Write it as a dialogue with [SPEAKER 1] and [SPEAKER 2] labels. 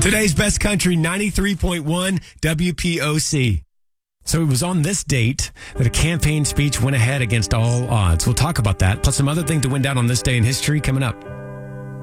[SPEAKER 1] Today's best country, 93.1 WPOC. So it was on this date that a campaign speech went ahead against all odds. We'll talk about that, plus some other things that went down on this day in history coming up.